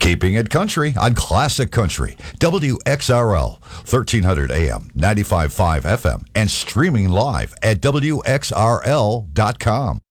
Keeping it country on Classic Country, WXRL, 1300 AM, 95.5 FM, and streaming live at WXRL.com.